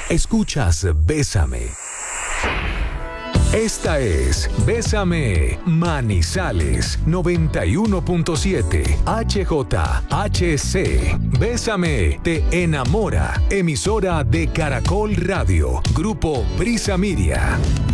Escuchas Bésame. Esta es Bésame Manizales 91.7 HJHC. Bésame te enamora. Emisora de Caracol Radio. Grupo Brisa Media.